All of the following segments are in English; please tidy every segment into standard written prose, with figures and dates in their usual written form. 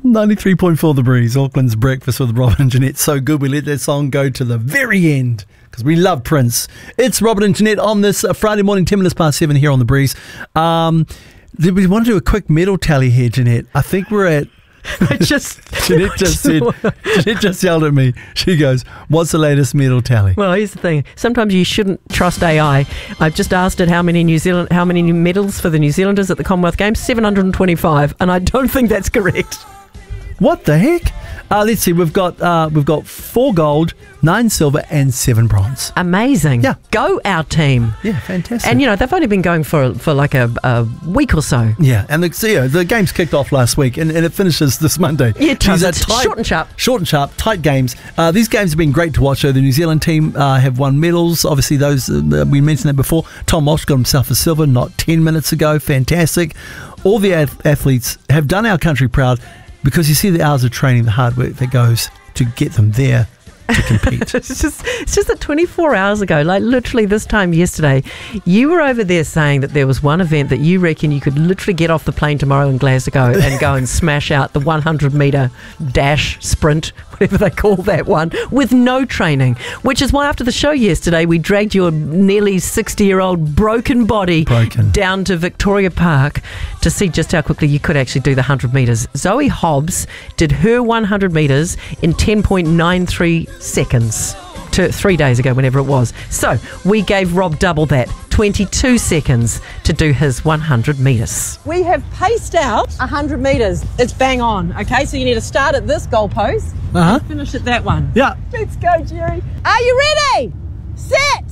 93.4 The Breeze, Auckland's breakfast with Robin and Jeanette. So good we let that song go to the very end because we love Prince. It's Robin and Jeanette on this Friday morning, 10 minutes past 7 here on The Breeze. We want to do a quick medal tally here, Jeanette. I think we're at... Jeanette just yelled at me. She goes, what's the latest medal tally? Well, here's the thing. Sometimes you shouldn't trust AI. I've just asked it how many medals for the New Zealanders at the Commonwealth Games. 725, and I don't think that's correct. What the heck? Let's see. We've got 4 gold, 9 silver, and 7 bronze. Amazing. Yeah. Go our team. Yeah, fantastic. And they've only been going for like a week or so. Yeah, and the games kicked off last week, and it finishes this Monday. Yeah, these are tight, short and sharp. Short and sharp, tight games. These games have been great to watch. So the New Zealand team have won medals. Obviously, those we mentioned that before. Tom Walsh got himself a silver not 10 minutes ago. Fantastic. All the athletes have done our country proud. Because you see the hours of training, the hard work that goes to get them there to compete. It's just that 24 hours ago, like literally this time yesterday, you were over there saying that there was one event that you reckon you could literally get off the plane tomorrow in Glasgow and go and smash out the 100-metre dash sprint, whatever they call that one, with no training. Which is why after the show yesterday, we dragged your nearly 60-year-old broken body down to Victoria Park to see just how quickly you could actually do the 100 metres. Zoe Hobbs did her 100 metres in 10.93 seconds 3 days ago, whenever it was. So we gave Rob double that, 22 seconds to do his 100 metres. We have paced out 100 metres. It's bang on, okay? So you need to start at this goalpost and finish at that one. Yeah. Let's go, Jerry. Are you ready? Set!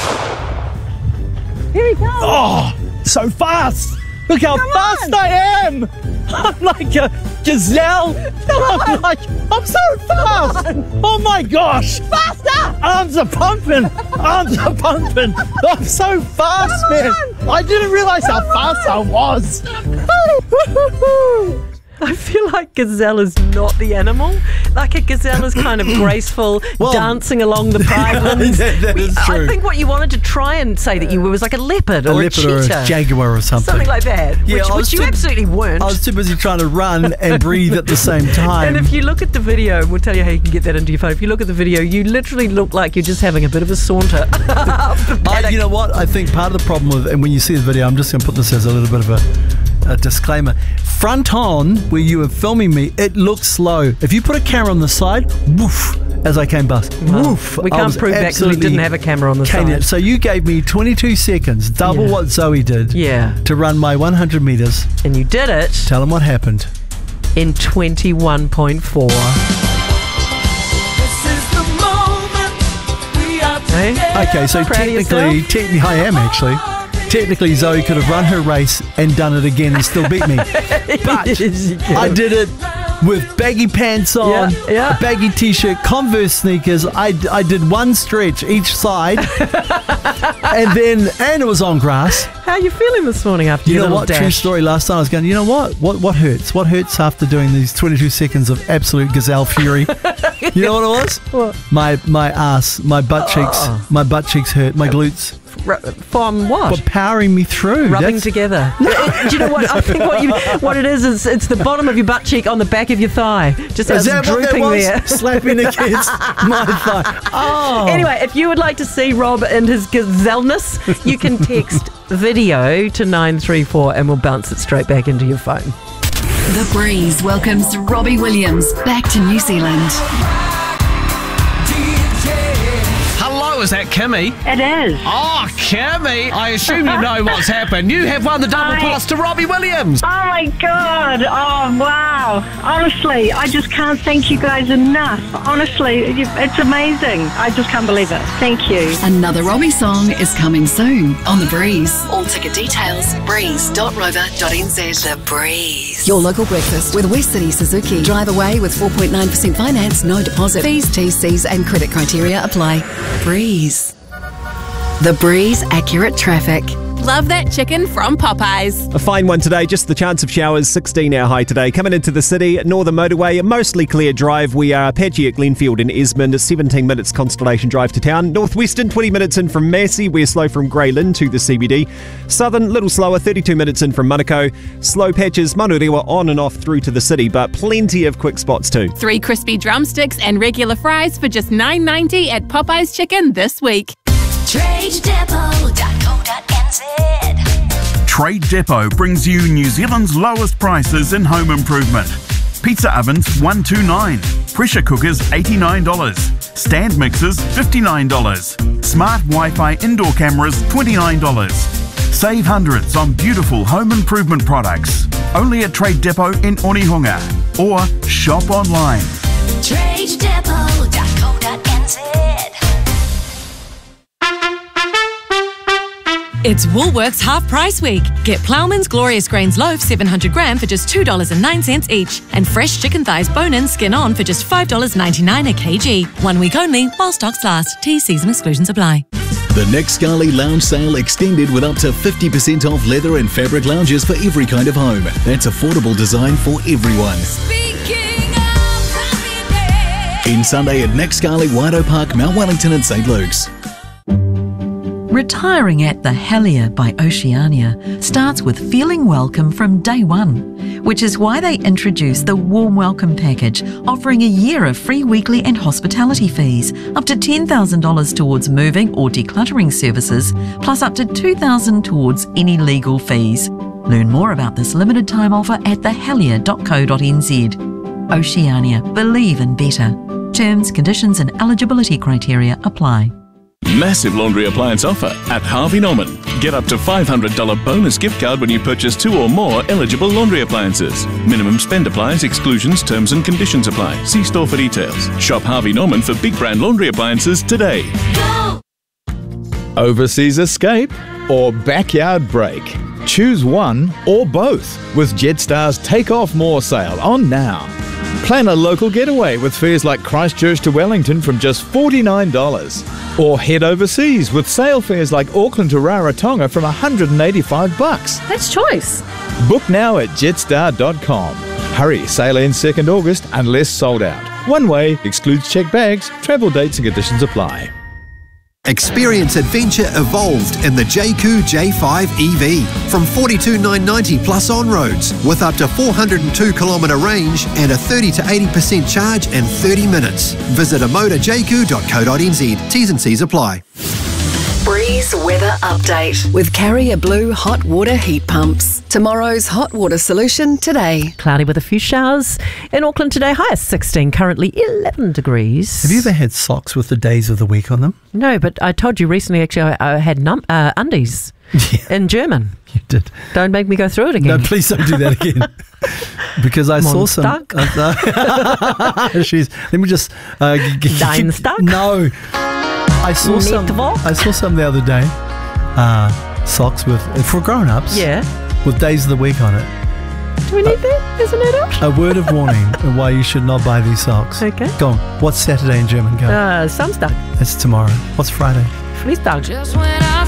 Here he comes. Oh, so fast! Look how fast I am! I'm like a gazelle. I'm so fast. Oh my gosh. Faster! Arms are pumping. I'm so fast, man. I didn't realize how fast I was. I feel like gazelle is not the animal. Like a gazelle is kind of graceful, dancing along the pipelines. that is true. I think what you wanted to try and say that you were was like a leopard or a cheetah. Or a jaguar or something. Something like that. Yeah, which you absolutely weren't. I was too busy trying to run and breathe at the same time. And if you look at the video, we'll tell you how you can get that into your phone. If you look at the video, you literally look like you're just having a bit of a saunter. You know what? I think part of the problem with, and when you see the video, I'm just going to put this as a little bit of a disclaimer. Front on, where you were filming me, it looked slow. If you put a camera on the side, woof, as I came past. Woof. We can't prove that because we didn't have a camera on the side. So you gave me 22 seconds, double what Zoe did, to run my 100 metres. And you did it. Tell them what happened. In 21.4. Okay, so technically I am actually. Technically, Zoe could have run her race and done it again and still beat me. But I did it with baggy pants on, a baggy t-shirt, Converse sneakers. I did one stretch each side, and it was on grass. How are you feeling this morning after your little dash? True story. Last time I was going, you know what hurts? What hurts after doing these 22 seconds of absolute gazelle fury? You know what it was? What? My ass, my butt cheeks, my butt cheeks hurt, my glutes. From what? For powering me through. Rubbing together. Do you know what? I think what it is it's the bottom of your butt cheek on the back of your thigh. Just as drooping there. Slapping against my thigh. Oh. Anyway, if you would like to see Rob and his gazelleness, you can text video to 934 and we'll bounce it straight back into your phone. The Breeze welcomes Robbie Williams back to New Zealand. Is that Kimmy? It is. Oh, Kimmy, I assume you know what's happened. You have won the double pass to Robbie Williams. Oh, my God. Oh, wow. Honestly, I just can't thank you guys enough. Honestly, it's amazing. I just can't believe it. Thank you. Another Robbie song is coming soon on The Breeze. All ticket details, breeze.rover.nz. The Breeze. Your local breakfast with West City Suzuki. Drive away with 4.9% finance, no deposit. Fees, TCs and credit criteria apply. Breeze. The Breeze Accurate Traffic. love that chicken from Popeyes. A fine one today, just the chance of showers, 16 our high today. Coming into the city, Northern Motorway, mostly clear drive. We are patchy at Glenfield and Esmond, 17 minutes Constellation Drive to town. Northwestern, 20 minutes in from Massey. We're slow from Grey Lynn to the CBD. Southern, little slower, 32 minutes in from Manukau. Slow patches, Manurewa on and off through to the city, but plenty of quick spots too. 3 crispy drumsticks and regular fries for just $9.90 at Popeyes Chicken this week. TradeDepot.co.nz. Trade Depot brings you New Zealand's lowest prices in home improvement. Pizza ovens $129, pressure cookers $89, stand mixers $59, smart Wi-Fi indoor cameras $29. Save hundreds on beautiful home improvement products. Only at Trade Depot in Onehunga or shop online. TradeDepot.co.nz. It's Woolworths Half Price Week. Get Ploughman's Glorious Grains Loaf 700 gram for just $2.09 each. And fresh chicken thighs bone-in skin-on for just $5.99 a kg. 1 week only while stocks last. T/Cs and exclusions apply. The Nick Scarley Lounge Sale extended with up to 50% off leather and fabric lounges for every kind of home. That's affordable design for everyone. In Sunday at Nick Scarley, Waido Park, Mount Wellington and St. Luke's. Retiring at the Helier by Oceania starts with feeling welcome from day one, which is why they introduced the Warm Welcome Package, offering a year of free weekly and hospitality fees, up to $10,000 towards moving or decluttering services, plus up to $2,000 towards any legal fees. Learn more about this limited time offer at thehelier.co.nz. Oceania, believe in better. Terms, conditions and eligibility criteria apply. Massive laundry appliance offer at Harvey Norman. Get up to $500 bonus gift card when you purchase 2 or more eligible laundry appliances. Minimum spend applies, exclusions, terms and conditions apply. See store for details. Shop Harvey Norman for big brand laundry appliances today. Go! Overseas escape or backyard break? Choose one or both with Jetstar's Take Off More sale on now. Plan a local getaway with fares like Christchurch to Wellington from just $49. Or head overseas with sale fares like Auckland to Rarotonga from $185. That's choice. Book now at jetstar.com. Hurry, sale ends 2nd August unless sold out. One way, excludes checked bags, travel dates and conditions apply. Experience adventure evolved in the Jayco J5 EV from $42,990 plus on-roads with up to 402-kilometre range and a 30 to 80% charge in 30 minutes. Visit amotorjayco.co.nz. T's and C's apply. Breeze weather update with Carrier Blue hot water heat pumps. Tomorrow's hot water solution today. Cloudy with a few showers in Auckland today. High of 16, currently 11 degrees. Have you ever had socks with the days of the week on them? No, but I told you recently, actually, I had undies in German. You did. Don't make me go through it again. No, please don't do that again. Because I saw some. Let me just. Dienstag? No. I saw some the other day. Socks for grown-ups. Yeah. With days of the week on it. Do we need that? Isn't it out? A word of warning of why you should not buy these socks. Okay. Go on. What's Saturday in German? Go. Samstag. That's tomorrow. What's Friday? Freitag.